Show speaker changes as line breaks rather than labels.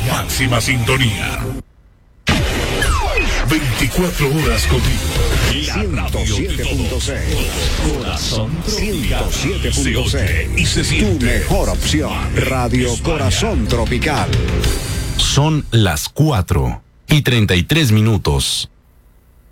máxima sintonía. 24 horas contigo.
107.6.
Corazón
107.6.
y se siente.
Tu mejor opción. Radio Corazón Tropical.
Son las 4:33.